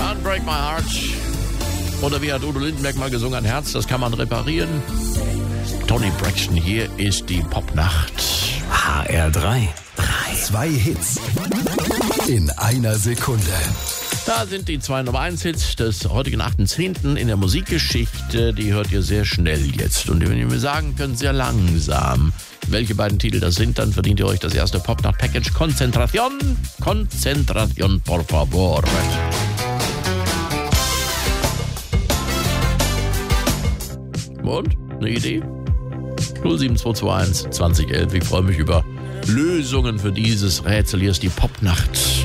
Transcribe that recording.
Can't Break My Heart. Oder wie hat Udo Lindenberg mal gesungen, ein Herz, das kann man reparieren. Toni Braxton, hier ist die Popnacht. HR3. 2 Hits in einer Sekunde. Da sind die 2 Nummer 1 Hits des heutigen 8.10. in der Musikgeschichte. Die hört ihr sehr schnell jetzt. Und wenn ihr mir sagen könnt, sehr langsam, welche beiden Titel das sind, dann verdient ihr euch das erste Popnacht-Package. Konzentration, por favor. Und? Eine Idee? 07221 2011. Ich freue mich über Lösungen für dieses Rätsel. Hier ist die Popnacht.